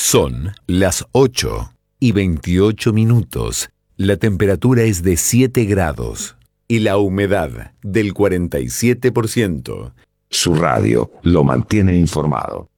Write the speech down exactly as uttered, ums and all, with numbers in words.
Son las ocho y veintiocho minutos. La temperatura es de siete grados y la humedad del cuarenta y siete por ciento. Su radio lo mantiene informado.